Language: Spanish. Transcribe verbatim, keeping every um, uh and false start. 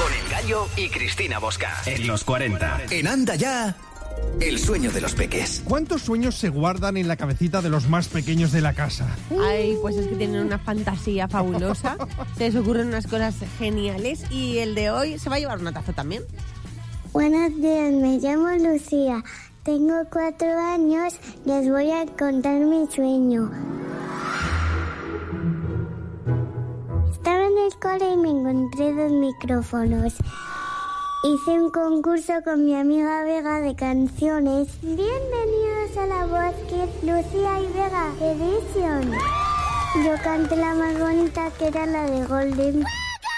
Con El Gallo y Cristina Bosca. En los cuarenta. En Anda Ya, el sueño de los peques. ¿Cuántos sueños se guardan en la cabecita de los más pequeños de la casa? Ay, pues es que tienen una fantasía fabulosa. Se les ocurren unas cosas geniales. Y el de hoy se va a llevar una taza también. Buenos días, me llamo Lucía. Tengo cuatro años y os voy a contar mi sueño. Estaba en el cole y me encontré dos micrófonos. Hice un concurso con mi amiga Vega de canciones. Bienvenidos a La Voz Kids, Lucía y Vega Edition. Yo canté la más bonita, que era la de Golden